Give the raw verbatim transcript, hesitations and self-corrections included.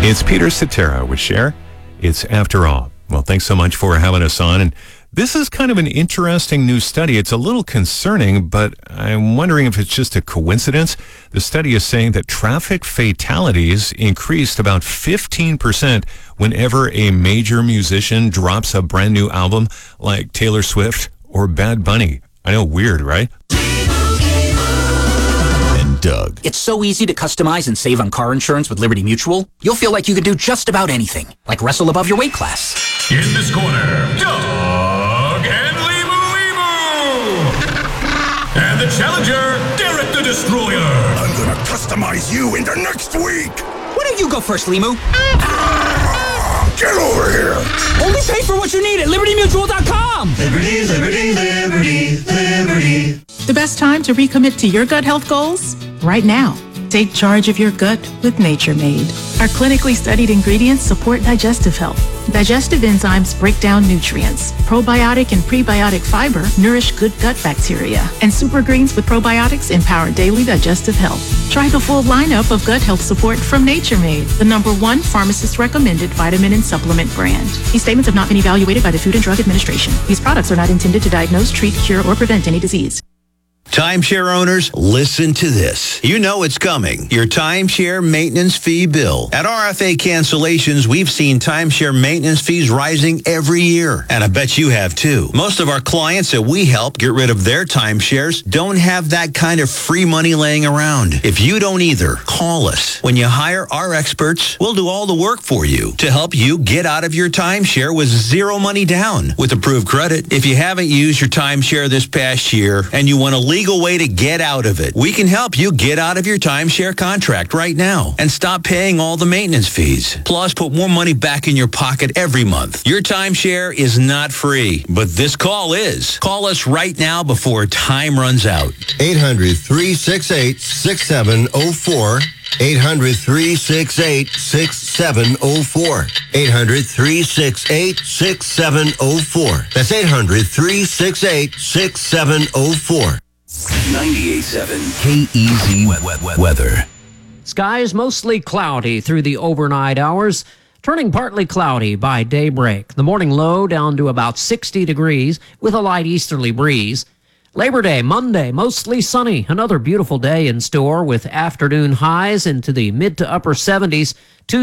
It's Peter Cetera with Cher. It's After All. Well, thanks so much for having us on. And this is kind of an interesting new study. It's a little concerning, but I'm wondering if it's just a coincidence. The study is saying that traffic fatalities increased about fifteen percent whenever a major musician drops a brand new album like Taylor Swift or Bad Bunny. I know, weird, right? Doug. It's so easy to customize and save on car insurance with Liberty Mutual. You'll feel like you can do just about anything, like wrestle above your weight class. In this corner, Doug and Limu Limu! And the challenger, Derek the Destroyer! I'm gonna customize you into next week! Why don't you go first, Limu? Ah, get over here! Only pay for what you need at Liberty Mutual dot com! Liberty, Liberty, Liberty, Liberty. The best time to recommit to your gut health goals? Right now. Take charge of your gut with Nature Made. Our clinically studied ingredients support digestive health. Digestive enzymes break down nutrients. Probiotic and prebiotic fiber nourish good gut bacteria. And super greens with probiotics empower daily digestive health. Try the full lineup of gut health support from Nature Made, the number one pharmacist-recommended vitamin and supplement brand. These statements have not been evaluated by the Food and Drug Administration. These products are not intended to diagnose, treat, cure, or prevent any disease. Timeshare owners, listen to this. You know it's coming. Your timeshare maintenance fee bill. At R F A Cancellations, we've seen timeshare maintenance fees rising every year. And I bet you have too. Most of our clients that we help get rid of their timeshares don't have that kind of free money laying around. If you don't either, call us. When you hire our experts, we'll do all the work for you to help you get out of your timeshare with zero money down with approved credit. If you haven't used your timeshare this past year and you want to leave legal way to get out of it, we can help you get out of your timeshare contract right now and stop paying all the maintenance fees. Plus, put more money back in your pocket every month. Your timeshare is not free, but this call is. Call us right now before time runs out. eight hundred, three six eight, six seven zero four. eight hundred, three six eight, six seven zero four. eight hundred, three six eight, six seven zero four. That's eight hundred, three six eight, six seven zero four. ninety-eight point seven K E Z weather. Skies mostly cloudy through the overnight hours, turning partly cloudy by daybreak. The morning low down to about sixty degrees with a light easterly breeze. Labor Day, Monday, mostly sunny. Another beautiful day in store with afternoon highs into the mid to upper seventies.